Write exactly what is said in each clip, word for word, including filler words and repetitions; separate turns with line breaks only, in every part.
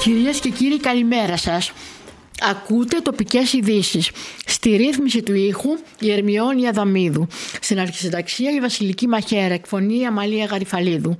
Κυρίες και κύριοι, καλημέρα σας. Ακούτε τοπικές ειδήσεις. Στη ρύθμιση του ήχου η Ερμιόνη Αδαμίδου. Στην αρχισυνταξία η Βασιλική Μαχαίρα. Εκφωνή η Αμαλία Γαριφαλίδου.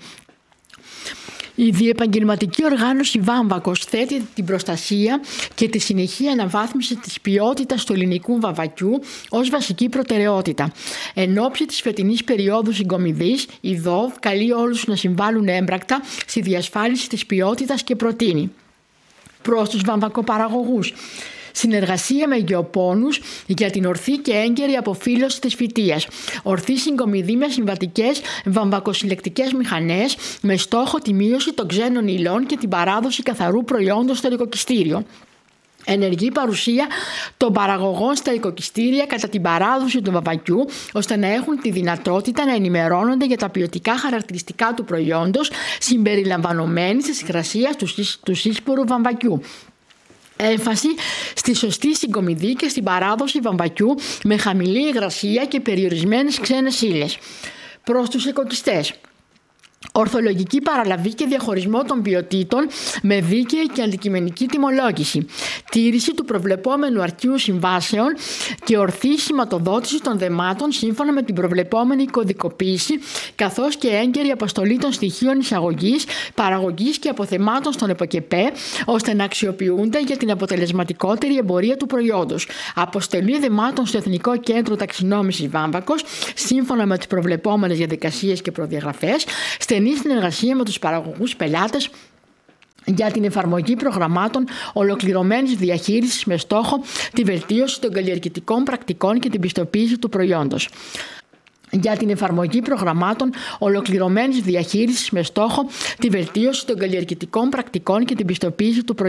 Η διεπαγγελματική οργάνωση Βάμβακος θέτει την προστασία και τη συνεχή αναβάθμιση της ποιότητας του ελληνικού βαμβακιού ως βασική προτεραιότητα. Εν ώψη της φετινής περίοδου συγκομιδής, η ΔΟΒ καλεί όλους να συμβάλλουν έμπρακτα στη διασφάλιση της ποιότητας και προτείνει προς τους βαμβακοπαραγωγούς συνεργασία με γεωπόνους για την ορθή και έγκαιρη αποφύλωση της φυτείας. Ορθή συγκομιδή με συμβατικές βαμβακοσυλλεκτικές μηχανές με στόχο τη μείωση των ξένων υλών και την παράδοση καθαρού προϊόντος στο οικοκυστήριο. Ενεργή παρουσία των παραγωγών στα οικοκυστήρια κατά την παράδοση του βαμβακιού, ώστε να έχουν τη δυνατότητα να ενημερώνονται για τα ποιοτικά χαρακτηριστικά του προϊόντος συμπεριλαμβανομένης της υγρασίας του σύσπορου βαμβακιού. Έμφαση στη σωστή συγκομιδή και στην παράδοση βαμβακιού με χαμηλή υγρασία και περιορισμένες ξένες ύλες. Προς τους οικοκυστές. Ορθολογική παραλαβή και διαχωρισμό των ποιοτήτων με δίκαιη και αντικειμενική τιμολόγηση. Τήρηση του προβλεπόμενου αρκείου συμβάσεων και ορθή σηματοδότηση των δεμάτων σύμφωνα με την προβλεπόμενη κωδικοποίηση, καθώς και έγκαιρη αποστολή των στοιχείων εισαγωγής, παραγωγής και αποθεμάτων στον ΕΠΟΚΕΠΕ, ώστε να αξιοποιούνται για την αποτελεσματικότερη εμπορία του προϊόντος. Αποστολή δεμάτων στο Εθνικό Κέντρο Ταξινόμησης Βάμβακος, σύμφωνα με τις προβλεπόμενες διαδικασίες και προδιαγραφές. Στενή συνεργασία με τους παραγωγούς πελάτες για την εφαρμογή προγραμμάτων ολοκληρωμένης διαχείρισης με στόχο τη βελτίωση των καλλιεργητικών πρακτικών και την πιστοποίηση του προϊόντος. Για την εφαρμογή προγραμμάτων ολοκληρωμένης διαχείρισης με στόχο τη βελτίωση των καλλιεργητικών πρακτικών και την πιστοποίηση του προϊόντος.